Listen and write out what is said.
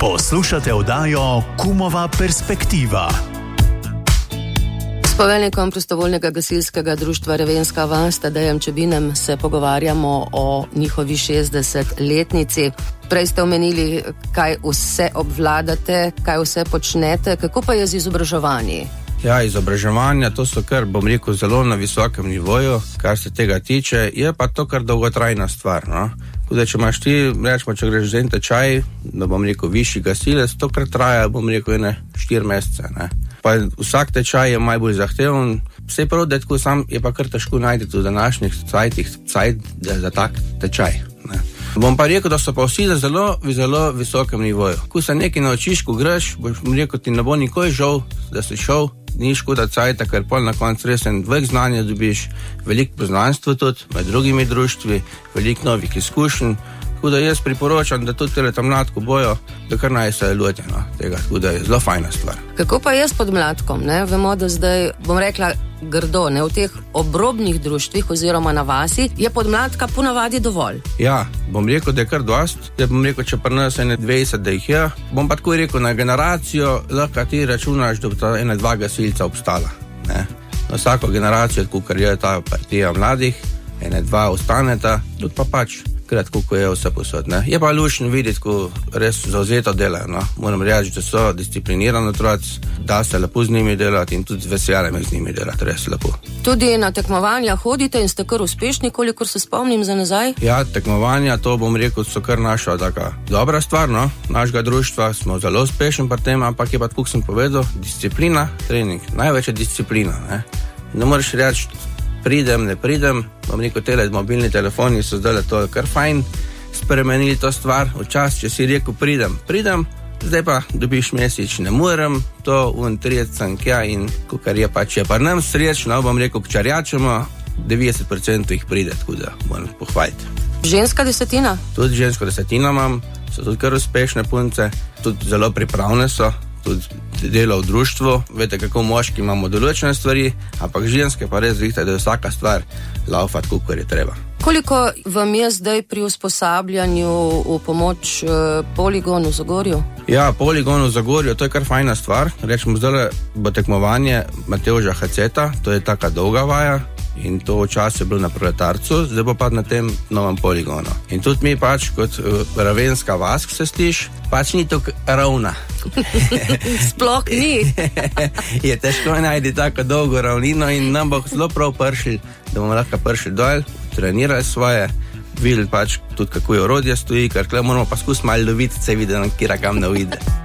Poslušate oddajo Kumova perspektiva. S poveljnikom prostovoljnega gasilskega društva Ravenska vas, Tadejem Čebinem, se pogovarjamo o njihovi 60-letnici. Prej ste omenili, kaj vse obvladate, kaj vse počnete, kako pa je z izobraževanji? Ja, izobraževanja, to so kar, bom rekel, zelo na visokem nivoju, kar se tega tiče, je pa to kar dolgotrajna stvar, no. Tudi, če imaš ti, rečemo, če greš za en tečaj, da bom rekel, višji gasilec, to kar traja, bom rekel, 4 mesece, ne. Pa vsak tečaj je najbolj zahteven, vse prav, da tako sam je pa kar težko najti v današnjih cajt za tak tečaj, ne. Bom pa rekel, da so pa vsi za zelo visokem nivoju. Ko se nekaj naučiš, ko greš, boš rekel, ti ne bo nikoli žal, da si šel, ni škoda cajta, ker pol na koncu res veliko znanja dobiš, veliko poznanstva tudi med drugimi društvi, veliko novih izkušenj. Tako da jaz priporočam, da tudi tam mladko bojo, da kar naj se lotijo tega, tako da je zelo fajna stvar. Kako pa je s podmladkom, ne? Vemo, da zdaj, bom rekla, grdo, ne, v teh obrobnih društvih oziroma na vasi, je podmladka ponavadi dovolj. Ja, bom rekel, da je kar dost. Da bom rekel, če pri nas 20, da jih je. Bom pa tako rekel, na generacijo lahko ti računaš, da bo ta 1-2 gasilca obstala, ne. Na vsako generacijo, kar je ta partija mladih, 1-2 ostaneta, tudi pa pač kratko, ko je vse posod, ne. Je pa lušno videti, ko res zavzeto delajo, no. Moram reči, da so disciplinirani otroci, da se lepo z njimi delati in tudi z veseljem z njimi delati, res lepo. Tudi na tekmovanja hodite in ste kar uspešni, kolikor se spomnim za nazaj? Ja, tekmovanja, to bom rekel, so kar naša taka dobra stvar, no. Našega društva smo zelo uspešni pri tem, ampak je pa, tako sem povedal, disciplina, trening, največ je disciplina, ne. Ne moreš reči, pridem, ne pridem, bom rekel, mobilni telefoni so zdaj to kar fajn spremenili to stvar. Včasih, če si rekel, pridem, zdaj pa dobiš mesec, ne morem, to 30 kja in kar je pač je pa nam srečno, bom rekel, čarjačemo, 90% jih pride, tako da moram pohvaliti. Ženska desetina? Tudi žensko desetina imam, so tudi kar uspešne punce, tudi zelo pripravne so, tudi delo v društvu, veste, kako moški imamo določene stvari, ampak ženske pa res vidite, da je vsaka stvar laufa tako, kot je treba. Koliko vam je zdaj pri usposabljanju v pomoč poligonu v Zagorju? Ja, poligon v Zagorju, to je kar fajna stvar. Rečemo, zdaj bo tekmovanje Matevža Haceta, to je taka dolga vaja in to včasih je bilo na Proletarcu, zdaj bo pa na tem novem poligonu. In tudi mi pač kot Ravenska vas, se sliš, pač ni tako ravna. Sploh ni. Je težko najti tako dolgo ravnino in nam bo zelo prav pršli, da bomo lahko pršli dol, trenirali svoje, videli pač tudi kako je orodje stoji, ker tukaj moramo pa skus malo loviti, se vidi, kjera kam ne vide.